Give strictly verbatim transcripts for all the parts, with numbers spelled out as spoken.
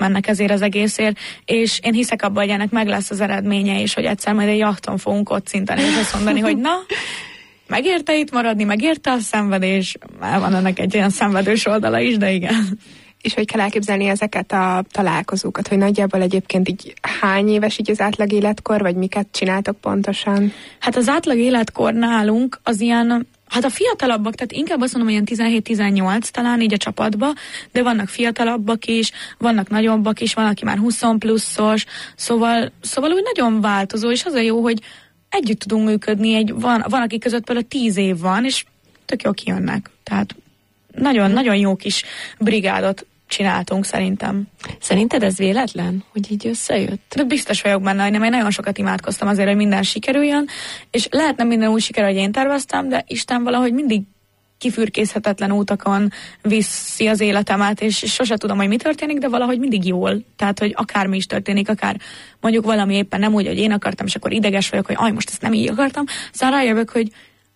mennek ezért az egészért, és én hiszek abban, hogy ennek meg lesz az eredménye, és hogy egyszer majd egy jachton fogunk kocintani, és azt mondani, hogy na, megérte itt maradni, megérte a szenvedés, már van ennek egy olyan szenvedős oldala is, de igen. És hogy kell elképzelni ezeket a találkozókat, hogy nagyjából egyébként így hány éves így az átlag életkor, vagy miket csináltok pontosan? Hát az átlag életkor nálunk az ilyen, hát a fiatalabbak, tehát inkább azt mondom, hogy ilyen tizenhét-tizennyolc talán így a csapatba, de vannak fiatalabbak is, vannak nagyobbak is, van, aki már húsz pluszos, szóval, szóval úgy nagyon változó, és az a jó, hogy együtt tudunk működni, egy, van, van akik között például tíz év van, és tök jó kijönnek. Tehát nagyon, nagyon jó kis brigádot csináltunk szerintem. Szerinted ez véletlen, hogy így összejött? De biztos vagyok benne, hogy nem, én nagyon sokat imádkoztam azért, hogy minden sikerüljön, és lehet nem minden úgy sikerül, hogy én terveztem, de Isten valahogy mindig kifürkészhetetlen útakon viszi az életemet, és, és sose tudom, hogy mi történik, de valahogy mindig jól. Tehát, hogy akármi is történik, akár mondjuk valami éppen nem úgy, hogy én akartam, és akkor ideges vagyok, hogy aj, most ezt nem így akartam, szóval rájövök, hogy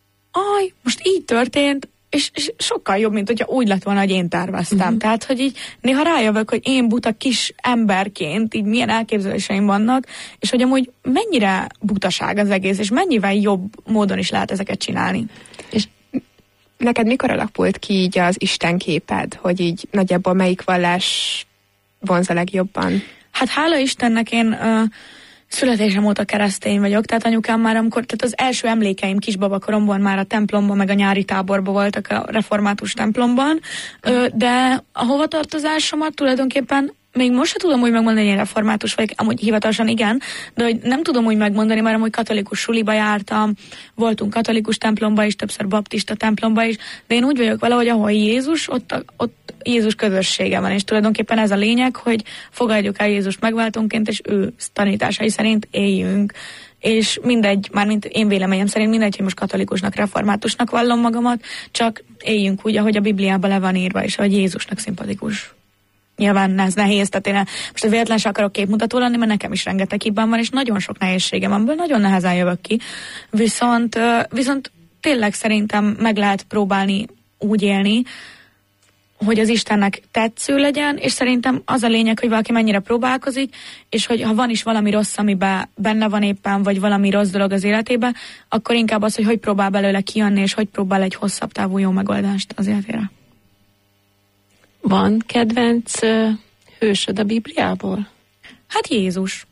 aj, most így történt, és, és sokkal jobb, mint hogyha úgy lett volna, hogy én terveztem. Uh-huh. Tehát, hogy így néha rájövök, hogy én buta kis emberként, így milyen elképzeléseim vannak, és hogy amúgy mennyire butaság az egész, és mennyivel jobb módon is lehet ezeket csinálni. És neked mikor alakult ki így az Isten képed, hogy így nagyjából melyik vallás vonz a legjobban? Hát hála Istennek én uh, születésem óta keresztény vagyok, tehát anyukám már amikor, tehát az első emlékeim kisbabakoromban már a templomban, meg a nyári táborban voltak a református templomban, uh, de a hovatartozásomat tulajdonképpen még most se tudom úgy megmondani, hogy én református vagyok, amúgy hivatalosan igen, de hogy nem tudom úgy megmondani, mert amúgy katolikus suliba jártam, voltunk katolikus templomba is, többször baptista templomba is, de én úgy vagyok vele, hogy ahol Jézus, ott, ott Jézus közössége van, és tulajdonképpen ez a lényeg, hogy fogadjuk el Jézust megváltónként, és ő tanításai szerint éljünk. És mindegy, mármint én véleményem szerint mindegy, hogy most katolikusnak, reformátusnak vallom magamat, csak éljünk úgy, ahogy a Bibliában le van írva, és ahogy Jézusnak szimpatikus. Nyilván ez nehéz, tehát én most véletlen se akarok képmutató lenni, mert nekem is rengeteg hibám van, és nagyon sok nehézségem van, amiből nagyon nehezen jövök ki. Viszont, viszont tényleg szerintem meg lehet próbálni úgy élni, hogy az Istennek tetsző legyen, és szerintem az a lényeg, hogy valaki mennyire próbálkozik, és hogy ha van is valami rossz, amiben benne van éppen, vagy valami rossz dolog az életében, akkor inkább az, hogy hogy próbál belőle kijönni, és hogy próbál egy hosszabb távú jó megoldást az életére. Van kedvenc uh, hősöd a Bibliából? Hát Jézus.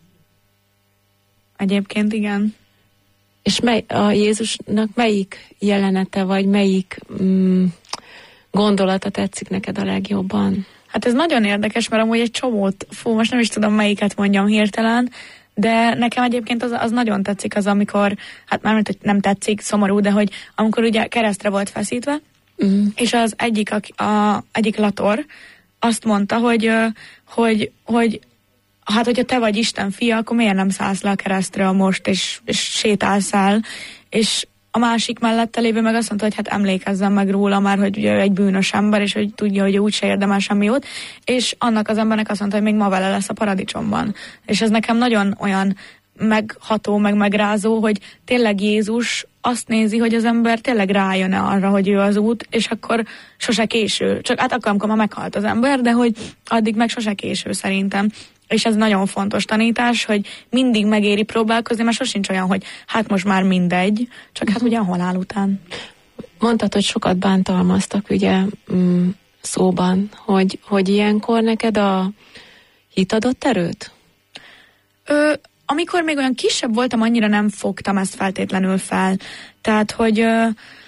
Egyébként igen. És mely, a Jézusnak melyik jelenete, vagy melyik mm, gondolata tetszik neked a legjobban? Hát ez nagyon érdekes, mert amúgy egy csomót, fú, most nem is tudom melyiket mondjam hirtelen, de nekem egyébként az, az nagyon tetszik az, amikor, hát mármint, hogy nem tetszik, szomorú, de hogy amikor ugye keresztre volt feszítve, Mm. és az egyik, a, a, egyik lator azt mondta, hogy, hogy, hogy hát, hogyha te vagy Isten fia, akkor miért nem szállsz le a keresztről most, és, és sétálsz el, és a másik mellette lévő meg azt mondta, hogy hát emlékezzen meg róla már, hogy ő egy bűnös ember, és hogy tudja, hogy úgyse érdemel semmi jót, és annak az embernek azt mondta, hogy még ma vele lesz a paradicsomban. És ez nekem nagyon olyan megható, meg megrázó, hogy tényleg Jézus azt nézi, hogy az ember tényleg rájön arra, hogy ő az út, és akkor sose késő. Csak hát akkor, amikor már meghalt az ember, de hogy addig meg sose késő szerintem. És ez nagyon fontos tanítás, hogy mindig megéri próbálkozni, mert sosincs olyan, hogy hát most már mindegy, csak hát ugye a halál után. Mondtad, hogy sokat bántalmaztak ugye mm, szóban, hogy, hogy ilyenkor neked a hit adott erőt? Ö, amikor még olyan kisebb voltam, annyira nem fogtam ezt feltétlenül fel. Tehát, hogy ö,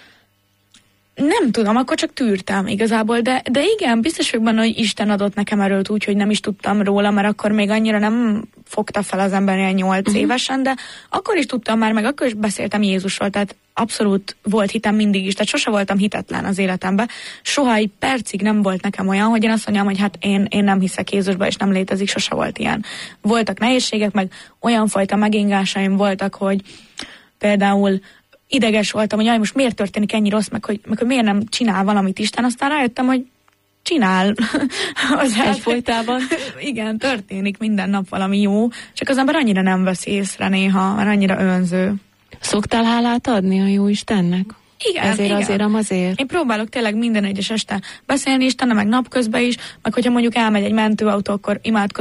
nem tudom, akkor csak tűrtem igazából, de, de igen, biztos vagyok benne, hogy Isten adott nekem erőt úgy, hogy nem is tudtam róla, mert akkor még annyira nem fogta fel az ember ilyen nyolc uh-huh. évesen, de akkor is tudtam már, meg akkor is beszéltem Jézusról, tehát abszolút volt hitem mindig is, tehát sose voltam hitetlen az életemben. Soha egy percig nem volt nekem olyan, hogy én azt mondjam, hogy hát én, én nem hiszek Jézusba, és nem létezik, sose volt ilyen. Voltak nehézségek, meg olyan fajta megingásaim voltak, hogy például ideges voltam, hogy jaj, most miért történik ennyi rossz, meg hogy, meg hogy miért nem csinál valamit Isten, aztán rájöttem, hogy csinál. Az egyfolytában. Igen, történik minden nap valami jó, csak az ember annyira nem veszi észre néha, mert annyira önző. Szoktál hálát adni a jó Istennek? Igen, ezért igen. azért, amazért. Én próbálok tényleg minden egyes este beszélni Istennel, meg napközben is, meg hogyha mondjuk elmegy egy mentőautó, akkor imádkozom